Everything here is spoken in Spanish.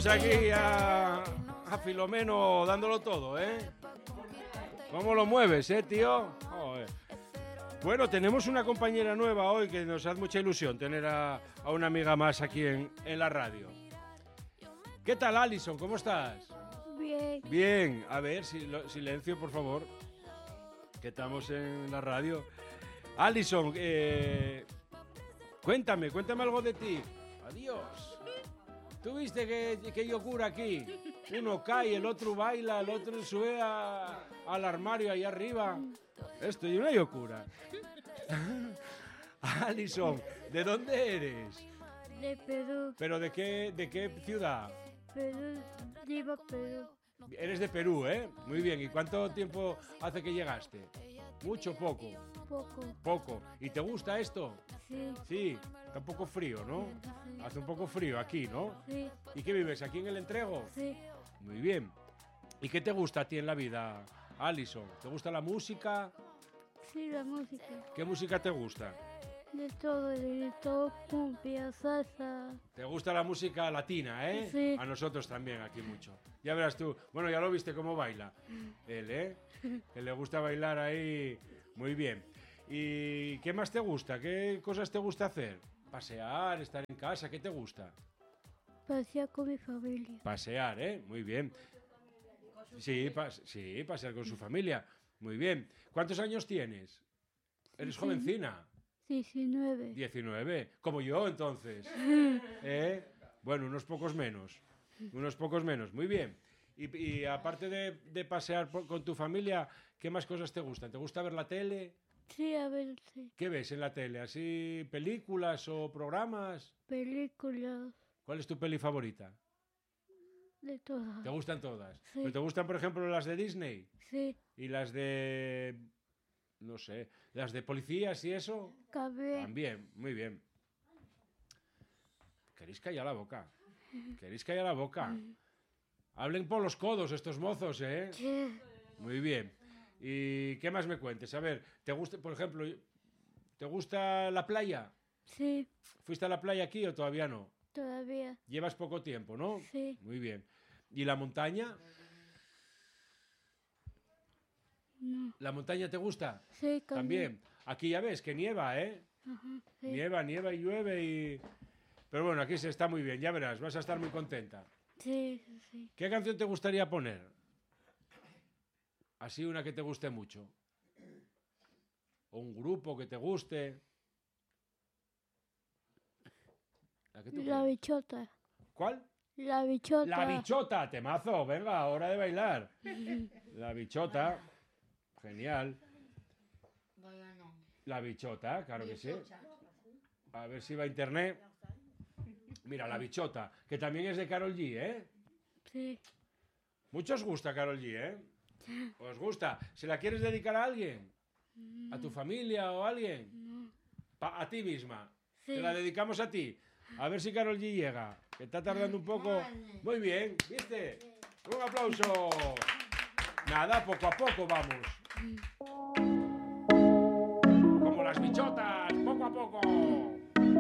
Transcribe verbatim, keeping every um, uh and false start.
Tenemos aquí a, a Filomeno dándolo todo, ¿eh? ¿Cómo lo mueves, eh, tío? Joder. Bueno, tenemos una compañera nueva hoy que nos hace mucha ilusión tener a, a una amiga más aquí en, en la radio. ¿Qué tal, Alison? ¿Cómo estás? Bien. Bien. A ver, si, lo, silencio, por favor, que estamos en la radio. Alison, eh, cuéntame, cuéntame algo de ti. Adiós. ¿Tú viste que, que yo cura aquí? Uno cae, el otro baila, el otro sube a, al armario ahí arriba. Esto es una locura. Alison, ¿de dónde eres? De Perú. ¿Pero de qué, de qué ciudad? Perú. Viva Perú. Eres de Perú, ¿eh? Muy bien. ¿Y cuánto tiempo hace que llegaste? ¿Mucho? ¿Poco? Poco. Poco. ¿Y te gusta esto? Sí. Sí. Está un poco frío, ¿no? Sí. Hace un poco frío aquí, ¿no? Sí. ¿Y qué vives? ¿Aquí en el Entrego? Sí. Muy bien. ¿Y qué te gusta a ti en la vida, Alison? ¿Te gusta la música? Sí, la música. ¿Qué música te gusta? De todo, de todo, cumbia, salsa. ¿Te gusta la música latina, eh? Sí. A nosotros también, aquí mucho. Ya verás tú. Bueno, ya lo viste cómo baila. Él, ¿eh? Que le gusta bailar ahí. Muy bien. ¿Y qué más te gusta? ¿Qué cosas te gusta hacer? Pasear, estar en casa, ¿qué te gusta? Pasear con mi familia. Pasear, ¿eh? Muy bien. Sí, pas- sí, pasear con su familia. Muy bien. ¿Cuántos años tienes? ¿Eres Sí, jovencina? diecinueve. diecinueve. Como yo, entonces. ¿Eh? Bueno, unos pocos menos. Unos pocos menos. Muy bien. Y, y aparte de, de pasear por- con tu familia, ¿qué más cosas te gustan? ¿Te gusta ver la tele? Sí, a ver, sí. ¿Qué ves en la tele? ¿Así películas o programas? Películas. ¿Cuál es tu peli favorita? De todas. ¿Te gustan todas? Sí. ¿Pero te gustan, por ejemplo, las de Disney? Sí. ¿Y las de... no sé, las de policías y eso? Cabé. También, muy bien. ¿Queréis callar la boca? ¿Queréis callar la boca? Hablen por los codos estos mozos, ¿eh? Sí. Muy bien. ¿Y qué más me cuentes? A ver, ¿te gusta, por ejemplo, ¿te gusta la playa? Sí. ¿Fuiste a la playa aquí o todavía no? Todavía. Llevas poco tiempo, ¿no? Sí. Muy bien. ¿Y la montaña? No. ¿La montaña te gusta? Sí, También. Aquí ya ves que nieva, ¿eh? Ajá, sí. Nieva, nieva y llueve y... Pero bueno, aquí se está muy bien, ya verás, vas a estar muy contenta. Sí, sí. ¿Qué canción te gustaría poner? Así una que te guste mucho. O un grupo que te guste. ¿La que tú La quieras? bichota. ¿Cuál? La bichota. La bichota, temazo, venga, hora de bailar. La bichota, genial. La bichota, claro que sí. A ver si va a internet. Mira, la bichota, que también es de Karol G, ¿eh? Sí. Mucho os gusta Karol G, ¿eh? ¿Os gusta? ¿Se la quieres dedicar a alguien? ¿A tu familia o a alguien? No. Pa- a ti misma. Sí. Te la dedicamos a ti. A ver si Karol G llega. Que está tardando un poco. Muy bien, ¿viste? Un aplauso. Nada, poco a poco vamos. Como las bichotas, poco a poco.